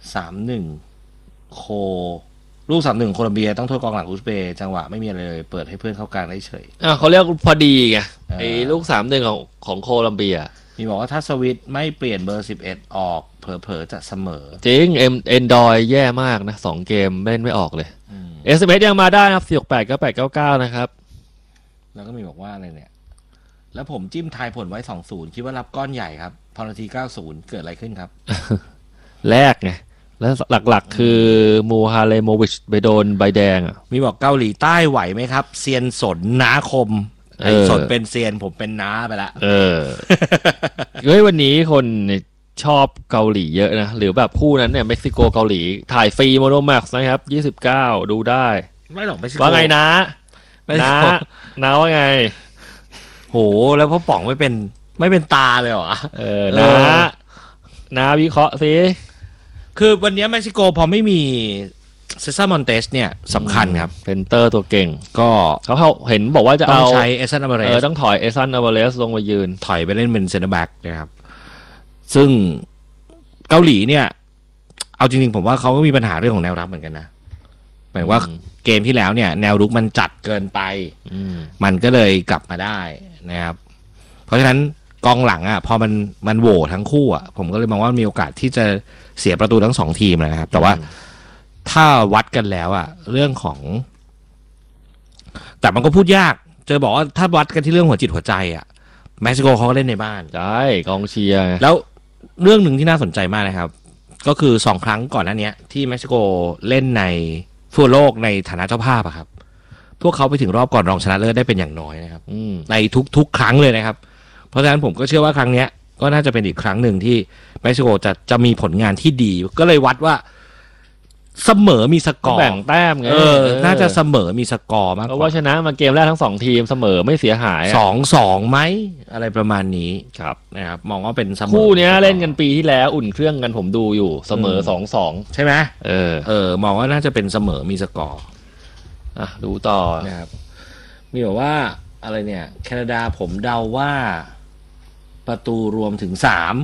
3-1 โคลูก 3-1 โคลอมเบียต้องโทษกองหลังอุซเบย์จังหวะไม่มีอะไรเลยเปิดให้เพื่อนเข้ากลางได้เฉยเขาเรียกพอดีไงไอ้ลูก3-1ของโคลัมเบียมีบอกว่าถ้าสวิตไม่เปลี่ยนเบอร์11ออกเผลอๆจะเสมอจริงเอ็นดอยแย่มากนะ2เกมเล่นไม่ออกเลยSMS ยังมาได้นะครับ4689899นะครับแล้วก็มีบอกว่าอะไรเนี่ยแล้วผมจิ้มทายผลไว้ 2-0 คิดว่ารับก้อนใหญ่ครับพอนาที90เกิดอะไรขึ้นครับแรกไงแล้วหลักๆคือมูฮาเลโมวิชไปโดนใบแดงมีบอกเกาหลีใต้ไหวไหมครับเซียนสนน้าคมไอ้สนเป็นเซียนผมเป็นน้าไปละเฮ้ยวันนี้คนชอบเกาหลีเยอะนะหรือแบบคู่นั้นเนี่ยเม็กซิโกเกาหลีถ่ายฟรีโมโนแม็กซ์นะครับ29ดูได้ไม่หรอกเม็กซิโกว่าไงนะว่าไงโหแล้วพ่อป๋องไม่เป็นตาเลยเหรอนะวิเคราะห์สิคือวันนี้เม็กซิโกพอไม่มีเซซ่ามอนเตสเนี่ยสำคัญครับเซนเตอร์ตัวเก่งก็เขาเห็นบอกว่าจะเอาใช้เอซันอัลวาเรสต้องถอยเอซันอัลวาเรสลงมายืนถอยไปเล่นเป็นเซนเตอร์แบ็กนะครับซึ่งเกาหลีเนี่ยเอาจริงๆผมว่าเขาก็มีปัญหาเรื่องของแนวรับเหมือนกันนะหมายว่าเกมที่แล้วเนี่ยแนวรุกมันจัดเกินไปมันก็เลยกลับมาได้นะครับเพราะฉะนั้นกองหลังพอมันโหว่ทั้งคู่ผมก็เลยมองว่ามีโอกาสที่จะเสียประตูทั้ง2ทีมนะครับแต่ว่าถ้าวัดกันแล้วเรื่องของแต่มันก็พูดยากเจอบอกว่าถ้าวัดกันที่เรื่องหัวจิตหัวใจเม็กซิโกเขาก็เล่นในบ้านใช่กองเชียร์แล้วเรื่องหนึ่งที่น่าสนใจมากนะครับก็คือ2ครั้งก่อนหน้านี้ที่เม็กซิโกเล่นในฟุตบอลโลกในฐานะเจ้าภาพครับพวกเขาไปถึงรอบก่อนรองชนะเลิศได้เป็นอย่างน้อยนะครับในทุกครั้งเลยนะครับเพราะฉะนั้นผมก็เชื่อว่าครั้งนี้ก็น่าจะเป็นอีกครั้งหนึ่งที่เม็กซิโกจะมีผลงานที่ดีก็เลยวัดว่าเสมอมีสกอร์แบ่งแต้มไงน่าจะเสมอมีสกอร์มากกว่าเพราะว่าชนะมาเกมแรกทั้ง2ทีมเสมอไม่เสียหาย 2-2ไหมอะไรประมาณนี้ครับนะครับมองว่าเป็นเสมอคู่นี้เล่นกันปีที่แล้วอุ่นเครื่องกันผมดูอยู่เสมอ2-2 ใช่ไหมมองว่าน่าจะเป็นเสมอมีสกอร์ดูต่อนะครับมีบอกว่าอะไรเนี่ยแคนาดาผมเดาว่าประตูรวมถึง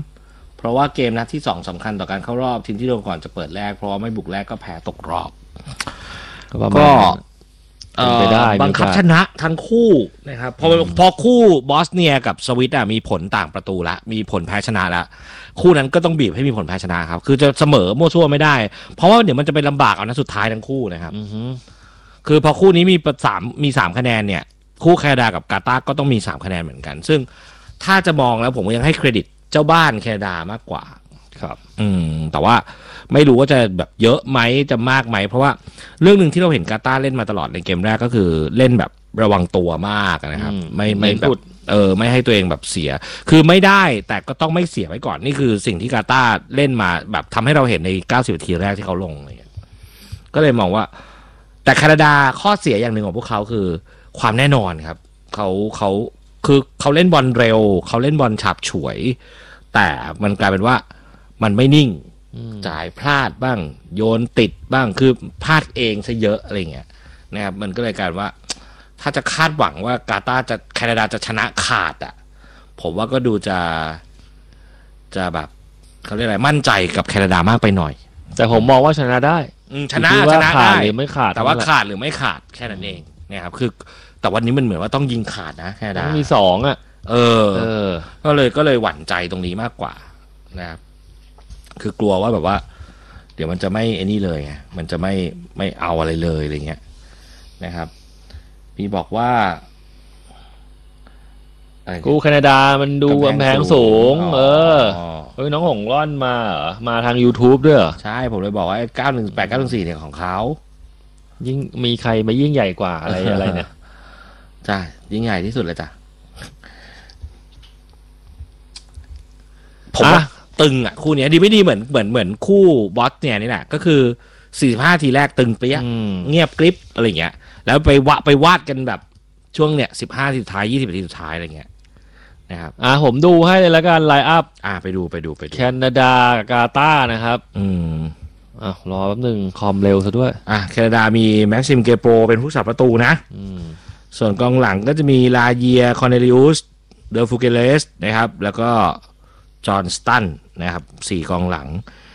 3เพราะว่าเกมนัดที่2สำคัญต่อการเข้ารอบทีมที่โดนก่อนจะเปิดแรกเพราะว่าไม่บุกแรกก็แพ้ตกรอบก็บังคับชนะทั้งคู่นะครับพอคู่บอสเนียกับสวิตมีผลต่างประตูละมีผลแพ้ชนะละคู่นั้นก็ต้องบีบให้มีผลแพ้ชนะครับคือจะเสมอมั่วซั่วไม่ได้เพราะว่าเดี๋ยวมันจะไปลำบากเอานัดสุดท้ายทั้งคู่นะครับคือพอคู่นี้มี3คะแนนเนี่ยคู่แคนาดากับกาตาร์ก็ต้องมี3คะแนนเหมือนกันซึ่งถ้าจะมองแล้วผมก็ยังให้เครดิตเจ้าบ้านแคนาดามากกว่าครับแต่ว่าไม่รู้ว่าจะแบบเยอะไหมจะมากไหมเพราะว่าเรื่องหนึ่งที่เราเห็นกาตาร์เล่นมาตลอดในเกมแรกก็คือเล่นแบบระวังตัวมากนะครับไม่แบบไม่ให้ตัวเองแบบเสียคือไม่ได้แต่ก็ต้องไม่เสียไว้ก่อนนี่คือสิ่งที่กาตาร์เล่นมาแบบทำให้เราเห็นใน90นาทีแรกที่เขาลงอะไรอย่างเงี้ยก็เลยมองว่าแต่แคนาดาข้อเสียอย่างหนึ่งของพวกเขาคือความแน่นอนครับเขาเล่นบอลเร็วเขาเล่นบอลฉับฉวยแต่มันกลายเป็นว่ามันไม่นิ่งจ่ายพลาดบ้างโยนติดบ้างคือพลาดเองซะเยอะอะไรเงี้ยนะครับมันก็เลยกลายว่าถ้าจะคาดหวังว่าแคนาดาจะชนะขาดผมว่าก็ดูจะแบบเขาเรียกอะไรมั่นใจกับแคนาดามากไปหน่อยแต่ผมมองว่าชนะได้ชนะขาดหรือไม่ขาดแต่ว่าขาดหรือไม่ขาดแค่นั้นเองนะครับคือแต่วันนี้มันเหมือนว่าต้องยิงขาดนะแคนาดามี2 ก็เลยหวั่นใจตรงนี้มากกว่านะครับคือกลัวว่าแบบว่าเดี๋ยวมันจะไม่ไอ้นี่เลยไงมันจะไม่เอาอะไรเลยอะไรเงี้ยนะครับพี่บอกว่ากูแคนาดามันดูกำแพงสูงน้องหงร่อนมาทาง YouTube ด้วยเหรอใช่ผมเลยบอกว่า918 914เนี่ยของเขายิ่งมีใครมายิ่งใหญ่กว่าอะไรเนี่ยใช่ยิ่งใหญ่ที่สุดเลยจ้ะผมว่าตึงคู่นี้ดีไม่ดีเหมือนคู่บอสเนี่ยนี่แหละก็คือ45ทีแรกตึงเปี้ยเงียบกริบอะไรเงี้ยแล้วไปวาดกันแบบช่วงเนี่ย15ทีสุดท้าย20นาทีสุดท้ายอะไรเงี้ยนะครับผมดูให้เลยแล้วกันไลน์อัพไปดูแคนาดากาตาร์นะครับรอแป๊บนึงคอมเร็วซะด้วยแคนาดามีแม็กซิมเกโปรเป็นผู้สับประตูนะส่วนกองหลังก็จะมีลาเยียคอนเนลิอุสเดอฟูเกเลสนะครับแล้วก็จอห์นสตันนะครับ4กองหลัง